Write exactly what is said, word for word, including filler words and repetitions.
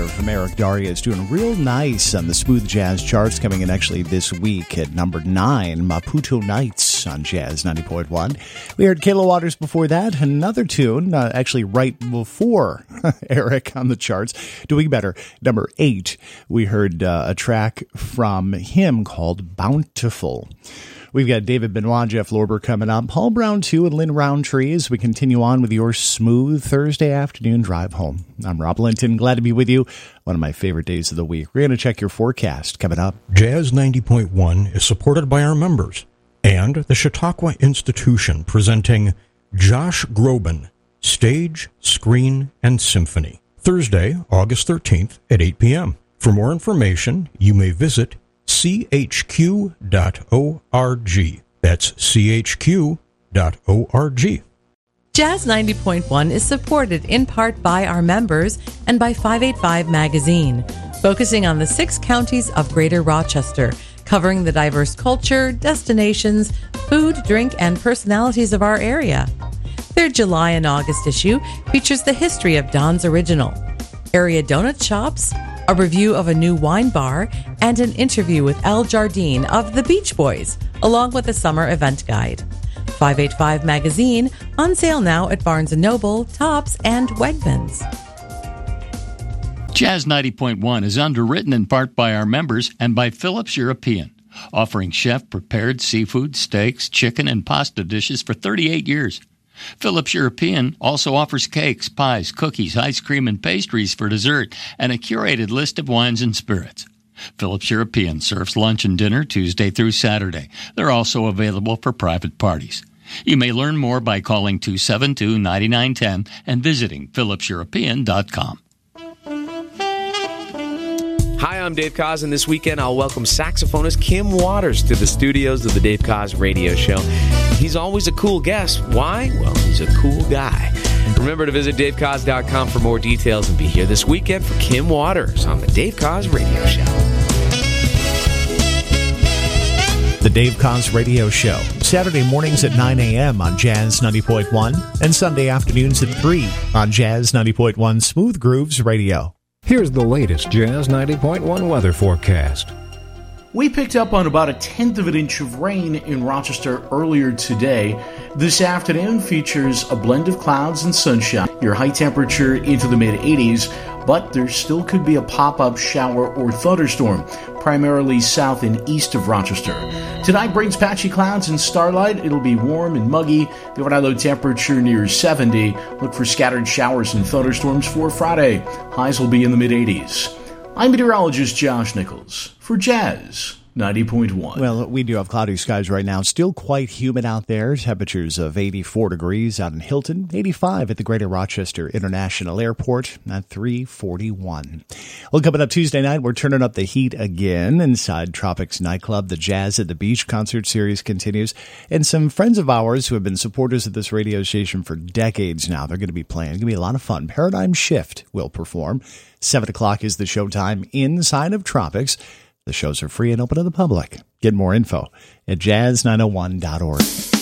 there from Eric Daria is doing real nice on the smooth jazz charts, coming in actually this week at number nine, Maputo Nights on Jazz ninety point one. We heard Kayla Waters before that, another tune, uh, actually right before Eric on the charts, doing better. Number eight, we heard uh, a track from him called Bountiful. We've got David Benoit, Jeff Lorber coming up, Paul Brown too, and Lynn Roundtree as we continue on with your smooth Thursday afternoon drive home. I'm Rob Linton, glad to be with you. One of my favorite days of the week. We're going to check your forecast coming up. Jazz ninety point one is supported by our members and the Chautauqua Institution, presenting Josh Groban, Stage, Screen, and Symphony, Thursday, August thirteenth at eight p.m. For more information, you may visit c h q dot org. That's c h q dot org. Jazz ninety point one is supported in part by our members and by five eighty-five Magazine, focusing on the six counties of Greater Rochester, covering the diverse culture, destinations, food, drink, and personalities of our area. Their July and August issue features the history of Don's Original, area donut shops, a review of a new wine bar, and an interview with Al Jardine of the Beach Boys, along with a summer event guide. five eighty-five Magazine, on sale now at Barnes and Noble, Tops, and Wegmans. Jazz ninety point one is underwritten in part by our members and by Phillips European, offering chef-prepared seafood, steaks, chicken, and pasta dishes for thirty-eight years. Phillips European also offers cakes, pies, cookies, ice cream, and pastries for dessert, and a curated list of wines and spirits. Phillips European serves lunch and dinner Tuesday through Saturday. They're also available for private parties. You may learn more by calling two seven two, nine nine one zero and visiting phillips european dot com. Hi, I'm Dave Koz, and this weekend I'll welcome saxophonist Kim Waters to the studios of the Dave Koz Radio Show. He's always a cool guest. Why? Well, he's a cool guy. Remember to visit dave koz dot com for more details and be here this weekend for Kim Waters on the Dave Koz Radio Show. The Dave Koz Radio Show, Saturday mornings at nine a.m. on Jazz ninety point one and Sunday afternoons at three on Jazz ninety point one Smooth Grooves Radio. Here's the latest Jazz ninety point one weather forecast. We picked up on about a tenth of an inch of rain in Rochester earlier today. This afternoon features a blend of clouds and sunshine. Your high temperature into the mid eighties, but there still could be a pop-up shower or thunderstorm, primarily south and east of Rochester. Tonight brings patchy clouds and starlight. It'll be warm and muggy. The overnight low temperature near seventy. Look for scattered showers and thunderstorms for Friday. Highs will be in the mid eighties. I'm meteorologist Josh Nichols for Jazz ninety point one. Well, we do have cloudy skies right now. Still quite humid out there. Temperatures of eighty-four degrees out in Hilton, eighty-five at the Greater Rochester International Airport at three forty-one. Well, coming up Tuesday night, we're turning up the heat again inside Tropics Nightclub. The Jazz at the Beach concert series continues. And some friends of ours who have been supporters of this radio station for decades now, they're going to be playing. It's going to be a lot of fun. Paradigm Shift will perform. seven o'clock is the showtime inside of Tropics. The shows are free and open to the public. Get more info at jazz nine oh one dot org.